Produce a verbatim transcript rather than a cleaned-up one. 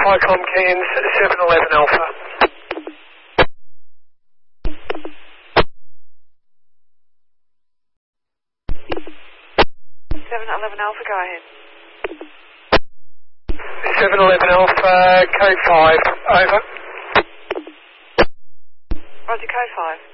Icom Cairns, seven eleven Alpha. seven eleven Alpha, go ahead. seven eleven Alpha, code five, over. Roger, code five.